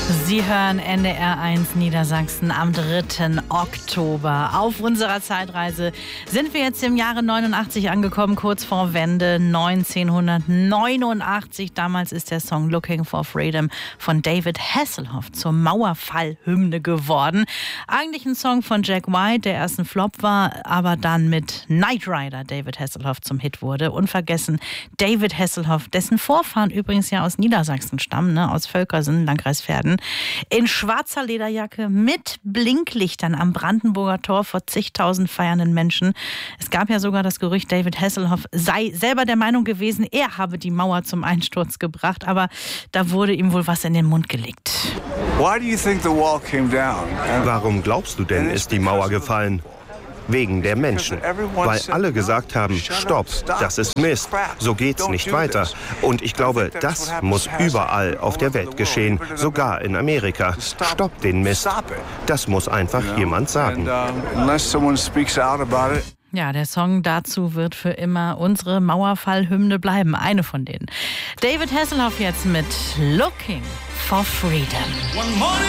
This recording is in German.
Sie hören NDR1 Niedersachsen am 3. Oktober. Auf unserer Zeitreise sind wir jetzt im Jahre 89 angekommen, kurz vor Wende 1989. Damals ist der Song Looking for Freedom von David Hasselhoff zur Mauerfall-Hymne geworden. Eigentlich ein Song von Jack White, der erst ein Flop war, aber dann mit Knight Rider David Hasselhoff zum Hit wurde. Unvergessen David Hasselhoff, dessen Vorfahren übrigens ja aus Niedersachsen stammen, aus Völkersen, Landkreis Verden. In schwarzer Lederjacke mit Blinklichtern am Brandenburger Tor vor zigtausend feiernden Menschen. Es gab ja sogar das Gerücht, David Hasselhoff sei selber der Meinung gewesen, er habe die Mauer zum Einsturz gebracht, aber da wurde ihm wohl was in den Mund gelegt. Warum glaubst du denn, ist die Mauer gefallen? Wegen der Menschen. Weil alle gesagt haben, stopp, das ist Mist, so geht's nicht weiter. Und ich glaube, das muss überall auf der Welt geschehen, sogar in Amerika. Stopp den Mist. Das muss einfach jemand sagen. Ja, der Song dazu wird für immer unsere Mauerfall-Hymne bleiben. Eine von denen. David Hasselhoff jetzt mit Looking for Freedom.